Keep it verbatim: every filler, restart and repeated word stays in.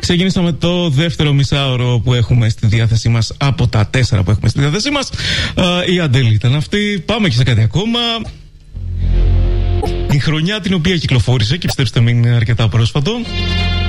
Ξεκινήσαμε το δεύτερο μισάωρο που έχουμε στη διάθεσή μας από τα τέσσερα που έχουμε στη διάθεσή μας. Uh, η Αντέλ ήταν αυτή. Πάμε και σε κάτι ακόμα. Η χρονιά την οποία κυκλοφόρησε, και πιστέψτε με είναι αρκετά πρόσφατο.